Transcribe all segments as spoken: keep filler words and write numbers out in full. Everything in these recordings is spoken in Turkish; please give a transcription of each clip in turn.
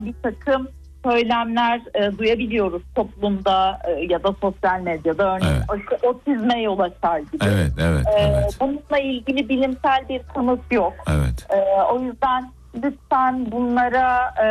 bir takım söylemler e, duyabiliyoruz toplumda e, ya da sosyal medyada. Örneğin Evet. aşı otizme yol açar gibi. Evet, evet, E, evet. Bununla ilgili bilimsel bir kanıt yok. Evet. E, o yüzden lütfen bunlara e,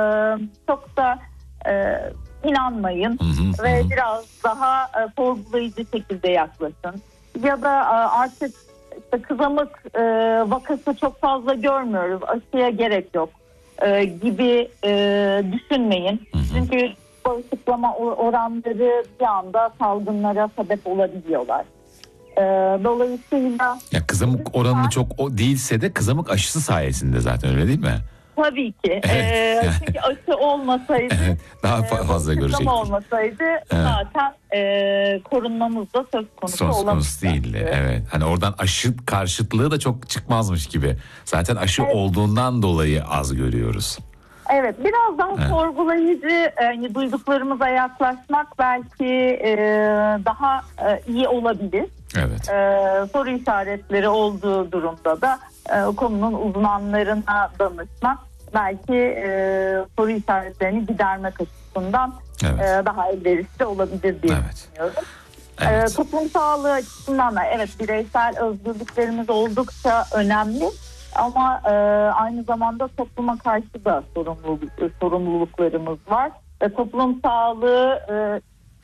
çok da e, inanmayın. Hı hı, Ve hı. biraz daha e, sorgulayıcı şekilde yaklaşın. Ya da e, artık işte kızamık e, vakası çok fazla görmüyoruz. Aşıya gerek yok e, gibi e, düşünmeyin. Hı hı. Çünkü bağışıklama oranları bir anda salgınlara sebep olabiliyorlar. E, dolayısıyla Ya kızamık oranı çok o değilse de kızamık aşısı sayesinde zaten, öyle değil mi? tabii ki. Evet, E, yani. Çünkü aşı olmasaydı, Evet, daha e, fazla bağışıklama görecektik. olmasaydı zaten e, korunmamız da söz konusu Söz konusu olamayacaktı. değildi. Evet. Hani oradan aşı karşıtlığı da çok çıkmaz gibi. Zaten aşı Evet. olduğundan dolayı az görüyoruz. Evet, biraz daha Evet. sorgulayıcı, yani duyduklarımıza yaklaşmak belki e, daha e, iyi olabilir. Evet. E, soru işaretleri olduğu durumda da e, konunun uzmanlarına danışmak belki e, soru işaretlerini gidermek açısından Evet. e, daha elverişli olabilir diye Evet. düşünüyorum. Evet. E, toplum sağlığı açısından da evet, bireysel özgürlüklerimiz oldukça önemli. Ama e, aynı zamanda topluma karşı da sorumluluk, sorumluluklarımız var. E, toplum sağlığı e,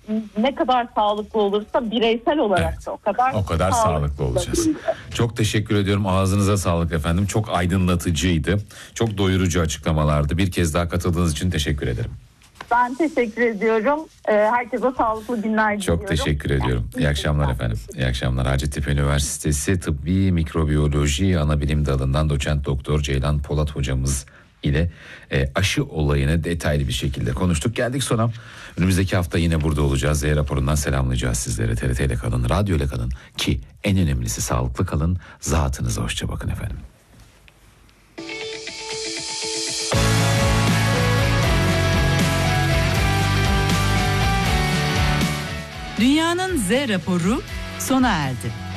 ne kadar sağlıklı olursa bireysel olarak Evet. da o kadar, O kadar sağlıklı olacağız. Çok teşekkür ediyorum. Ağzınıza sağlık efendim. Çok aydınlatıcıydı. Çok doyurucu açıklamalardı. Bir kez daha katıldığınız için teşekkür ederim. Ben teşekkür ediyorum. E, herkese sağlıklı günler diliyorum. Çok teşekkür ediyorum. İyi akşamlar efendim. İyi akşamlar. Hacettepe Üniversitesi Tıbbi Mikrobiyoloji Anabilim Dalı'ndan doçent doktor Ceylan Polat hocamız ile e, aşı olayını detaylı bir şekilde konuştuk. Geldik sona. Önümüzdeki hafta yine burada olacağız. Z raporundan selamlayacağız sizlere. T R T ile kalın, radyo ile kalın ki en önemlisi sağlıklı kalın. Zatınıza hoşça bakın efendim. Dünyanın Z raporu sona erdi.